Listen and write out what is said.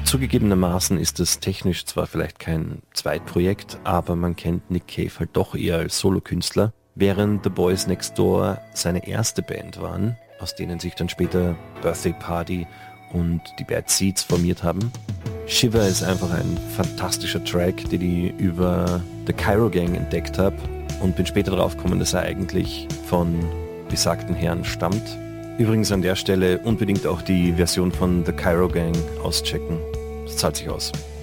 Zugegebenermaßen ist es technisch zwar vielleicht kein Zweitprojekt, aber man kennt Nick Cave halt doch eher als Solokünstler, während The Boys Next Door seine erste Band waren, aus denen sich dann später Birthday Party und die Bad Seeds formiert haben. Shiver ist einfach ein fantastischer Track, den ich über The Cairo Gang entdeckt habe und bin später drauf gekommen, dass er eigentlich von besagten Herren stammt. Übrigens an der Stelle unbedingt auch die Version von The Cairo Gang auschecken. Das zahlt sich aus.